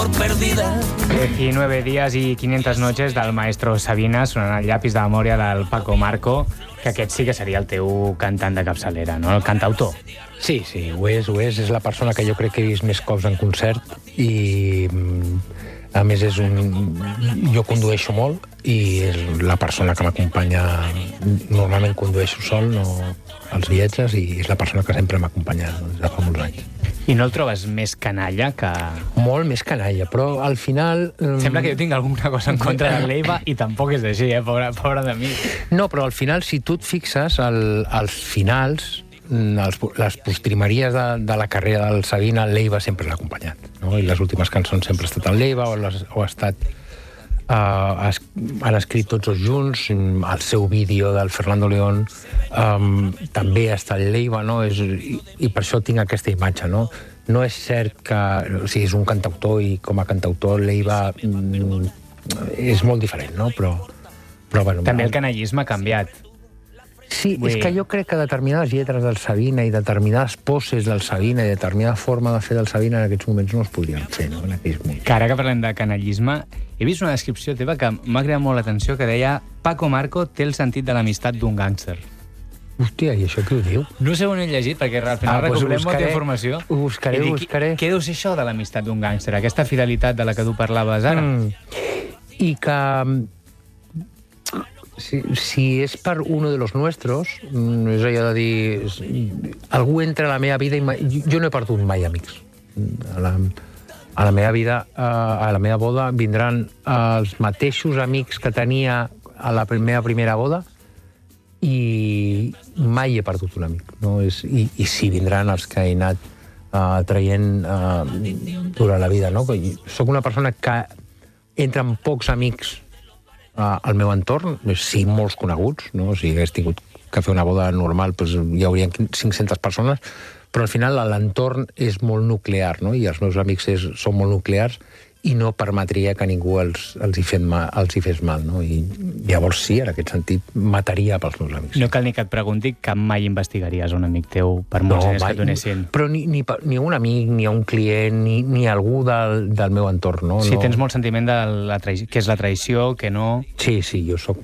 19 días y 500 noches del maestro Sabina, sonant el llapis de memòria del Paco Marco, que aquest sí que seria el teu cantant de capçalera, no? El cantautor. Sí, ho és. És la persona que jo crec que he vist més cops en concert i, a més, jo condueixo molt i és la persona que m'acompanya. Normalment condueixo sol, no als viatges, i és la persona que sempre m'acompanya des de fa molts anys. I no el trobes més canalla que... Molt més canalla, però al final... Sembla que jo tinc alguna cosa en contra de l'Eiva i tampoc és així, pobre de mi. No, però al final, si tu et fixes, als finals, les postrimeries de la carrera del Sabina, l'Eiva sempre l'ha acompanyat, no? I les últimes cançons sempre ha estat el l'Eiva o ha estat... han escrit tots els junts, el seu vídeo del Fernando León també ha estat l'Eiva, no? I per això tinc aquesta imatge, no? No és cert que... O sigui, és un cantautor i com a cantautor l'Eiva és molt diferent, no? Però bueno, també el canallisme ha canviat. Sí, és que jo crec que determinades lletres del Sabina i determinades poses del Sabina i determinada forma de fer del Sabina en aquests moments no es podrien fer, no? En aquells moments. Que ara que parlem de canallisme, he vist una descripció teva que m'ha creat molt l'atenció, que deia Paco Marco té el sentit de l'amistat d'un gàngster. Hòstia, i això qui ho diu? No sé on he llegit, perquè al final recopilem molta informació. Ho buscaré. Què deu ser això de l'amistat d'un gàngster? Aquesta fidelitat de la que tu parlaves ara? I que... Si és per uno de los nuestros, és allò de dir... Algú entra a la meva vida i... Jo no he perdut mai amics. A la meva vida, a la meva boda, vindran els mateixos amics que tenia a la meva primera boda i mai he perdut un amic. No? I sí, vindran els que he anat traient durant la vida. No? Soc una persona que entra amb pocs amics al meu entorn, sí, molts coneguts, no? Si hagués tingut que fer una boda normal, doncs hi haurien 500 persones, però al final l'entorn és molt nuclear, no? I els meus amics són molt nuclears i no permetria que ningú els hi fes mal, no? I llavors sí, en aquest sentit, mataria pels meus amics. No cal ni que et pregunti que mai investigaries un amic teu per molts diners que et donessin. Però ni un amic, ni un client, ni algú del meu entorn, no? Sí, tens molt sentiment de què és la traïció, que no... Sí, jo soc...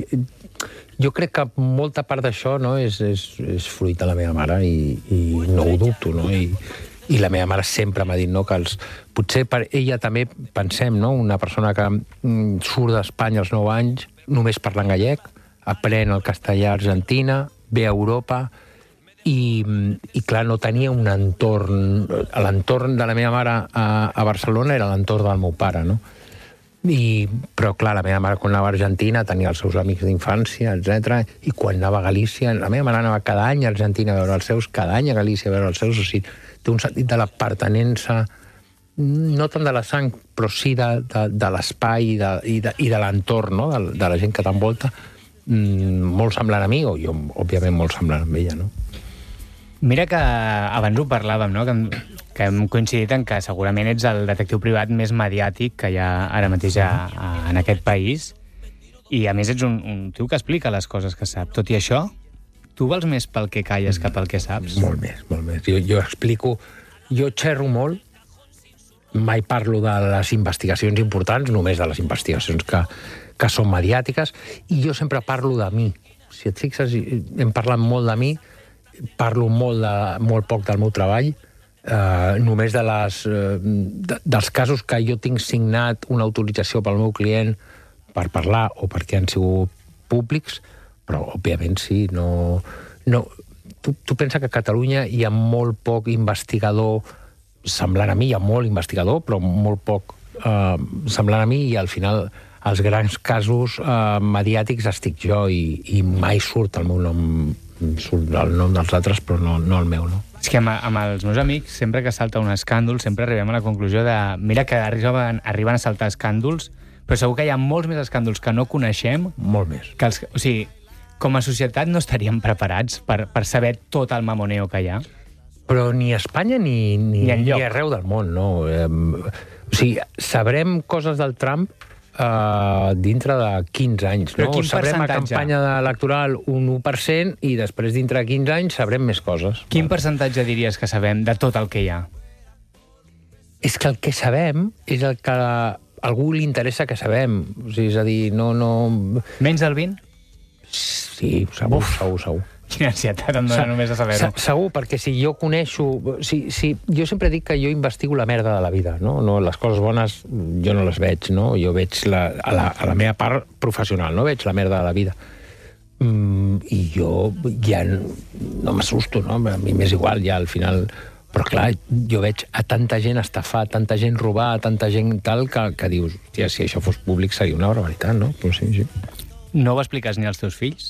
Jo crec que molta part d'això, no, és fruit de la meva mare i no ho dubto, no? I la meva mare sempre m'ha dit, no, que potser per ella també pensem, no, una persona que surt d'Espanya als 9 anys, només parlant gallec, aprèn el castellà a Argentina, ve a Europa i clar, no tenia un entorn... L'entorn de la meva mare a Barcelona era l'entorn del meu pare, no? Però, clar, la meva mare, quan anava a Argentina, tenia els seus amics d'infància, etc. I quan anava a Galícia... La meva mare anava cada any a Argentina a veure els seus, cada any a Galícia a veure els seus. O sigui, té un sentit de la pertinença, no tant de la sang, però sí de l'espai i de l'entorn, no? De la gent que t'envolta, molt semblant a mi, o jo, òbviament, molt semblant amb ella, no? Mira que abans ho parlàvem, no? Que hem coincidit en que segurament ets el detectiu privat més mediàtic que hi ha ara mateix en aquest país, i a més ets un tio que explica les coses que sap. Tot i això, tu vals més pel que calles que pel que saps? Molt més, molt més. Jo explico... Jo xerro molt, mai parlo de les investigacions importants, només de les investigacions que són mediàtiques, i jo sempre parlo de mi. Si et fixes, hem parlat molt de mi, parlo molt poc del meu treball, només dels casos que jo tinc signat una autorització pel meu client per parlar o perquè han sigut públics, però, òbviament, sí, no... Tu pensa que a Catalunya hi ha molt poc investigador semblant a mi, hi ha molt investigador, però molt poc semblant a mi, i al final els grans casos mediàtics estic jo i mai surt el meu nom, surt el nom dels altres, però no el meu, no? És que amb els meus amics, sempre que salta un escàndol, sempre arribem a la conclusió de... Mira que arriben a saltar escàndols, però segur que hi ha molts més escàndols que no coneixem. Molt més. O sigui, com a societat no estaríem preparats per saber tot el mamoneo que hi ha. Però ni a Espanya ni arreu del món, no? O sigui, sabrem coses del Trump dintre de 15 anys, no? Sabrem a campanya electoral un 1% i després dintre de 15 anys sabrem més coses. Quin percentatge diries que sabem de tot el que hi ha? És que el que sabem és el que a algú li interessa que sabem. O sigui, és a dir, no... Menys del 20? Sí, segur. Quina ansietat em dona només de saber-ho. Segur, perquè si jo coneixo... Jo sempre dic que jo investigo la merda de la vida, no? Les coses bones jo no les veig, no? Jo veig a la meva part professional, no? Veig la merda de la vida. I jo ja no m'assusto, no? A mi m'és igual, ja al final... Però clar, jo veig a tanta gent estafar, tanta gent robar, tanta gent tal, que dius, hòstia, si això fos públic seria una barbaritat, no? Però sí. No ho expliques ni als teus fills?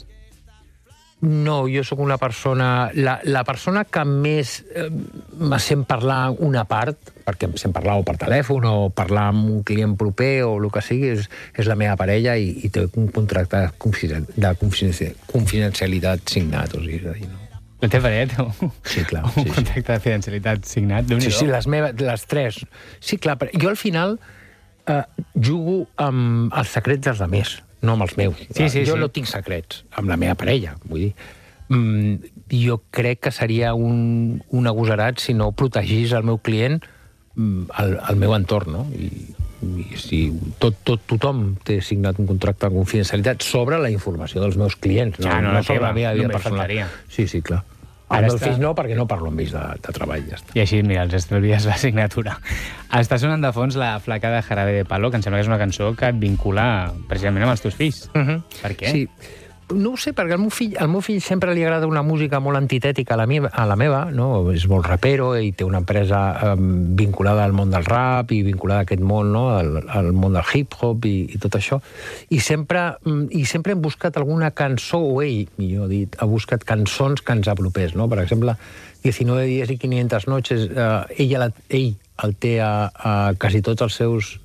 No, jo sóc una persona... La persona que més me sent parlar una part, perquè em sent parlar o per telèfon o parlar amb un client proper o el que sigui, és la meva parella i té un contracte de confidencialitat signat, o sigui, és a dir, no? La teva parella té sí, clar, un contracte de fidencialitat signat? Sí, les tres. Sí, clar, jo al final jugo amb els secrets dels altres, no amb els meus. Jo no tinc secrets amb la meva parella, vull dir. Jo crec que seria un agosarat si no protegís el meu client al meu entorn, no? I si tothom té signat un contracte de confidencialitat sobre la informació dels meus clients, no sobre la meva vida personal. Sí, clar. Amb els fills no, perquè no parlo amb ells de treball, ja està. I així, mira, els estalvies la signatura. Està sonant de fons la flaca de Jarabe de Palo, que em sembla que és una cançó que et vincula precisament amb els teus fills. Per què? Sí. No ho sé, perquè al meu fill sempre li agrada una música molt antitètica a la meva, no? És molt rapero i té una empresa vinculada al món del rap i vinculada a aquest món, no? Al món del hip-hop i tot això. I sempre hem buscat alguna cançó, o ell, millor dit, ha buscat cançons que ens apropés, no? Per exemple, 19 dies i 500 noches, ell el té a quasi tots els seus...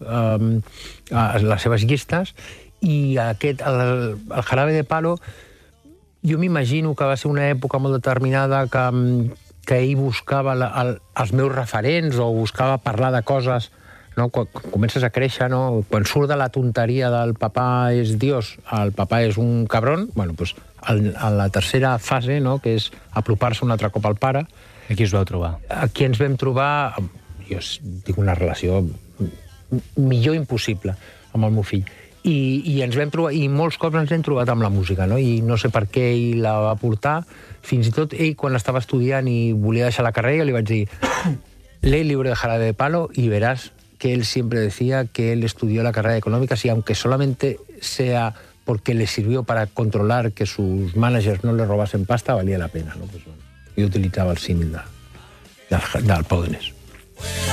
a les seves llistes, i el Jarabe de Palo, jo m'imagino que va ser una època molt determinada que ell buscava els meus referents o buscava parlar de coses, no? Quan comences a créixer, no? Quan surt de la tonteria del papà és Dios, el papà és un cabron, bueno, doncs a la tercera fase, no? Que és apropar-se un altre cop al pare. Aquí us vau trobar? Aquí ens vam trobar, jo tinc una relació millor impossible amb el meu fill. I ens vam trobar, i molts cops ens hem trobat amb la música, no? I no sé per què ell la va portar. Fins i tot ell, quan estava estudiant i volia deixar la carrera, li vaig dir lee el libro de Jarabe de Palo y verás que él siempre decía que él estudió la carrera de económicas y aunque solamente sea porque le sirvió para controlar que sus managers no le robasen pasta, valía la pena, no? Pues, bueno, jo utilitzava el símil del Pau Donés.